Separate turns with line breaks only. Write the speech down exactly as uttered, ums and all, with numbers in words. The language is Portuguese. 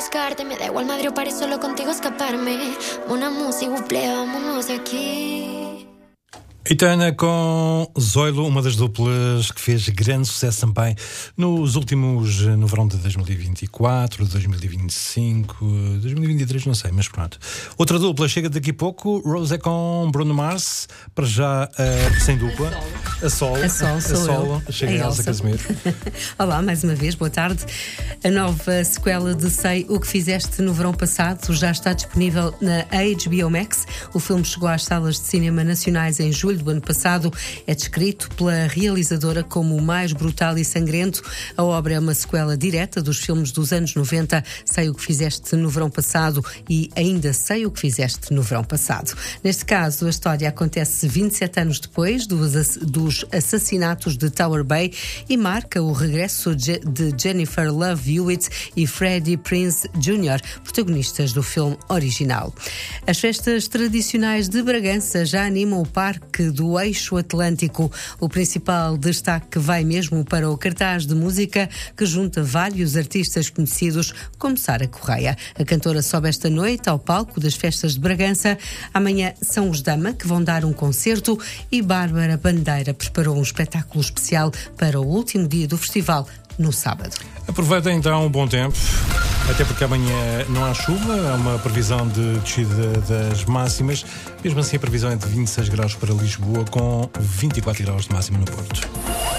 buscarte. Me da igual Madrid o París, solo contigo escaparme. Mon amour, s'il vous plaît, vámonos de aqui.
Aitana com Zoilo, uma das duplas que fez grande sucesso também nos últimos, no verão de dois mil e vinte e quatro, dois mil e vinte e cinco, dois mil e vinte e três, não sei, mas pronto. Outra dupla chega daqui a pouco, Rosé com Bruno Mars, para já uh, sem dupla. A Sol,
a Sol, sou
a Sol
eu.
chega a Elsa Casimiro.
Olá, mais uma vez, boa tarde. A nova sequela de Sei o que Fizeste no verão passado já está disponível na H B O Max. O filme chegou às salas de cinema nacionais em julho do ano passado. É descrito pela realizadora como o mais brutal e sangrento. A obra é uma sequela direta dos filmes dos anos noventa, Sei o que Fizeste no verão passado e Ainda Sei o que Fizeste no verão passado. Neste caso, a história acontece vinte e sete anos depois dos, dos assassinatos de Tower Bay e marca o regresso de Jennifer Love Hewitt e Freddie Prinze Júnior, protagonistas do filme original. As festas tradicionais de Bragança já animam o Parque do Eixo Atlântico. O principal destaque vai mesmo para o cartaz de música que junta vários artistas conhecidos, como Sara Correia. A cantora sobe esta noite ao palco das festas de Bragança. Amanhã são os Dama, que vão dar um concerto, e Bárbara Bandeira preparou um espetáculo especial para o último dia do festival, no sábado.
Aproveita então um bom tempo, até porque amanhã não há chuva, há uma previsão de descida das máximas. Mesmo assim, a previsão é de vinte e seis graus para Lisboa, com vinte e quatro graus de máxima no Porto.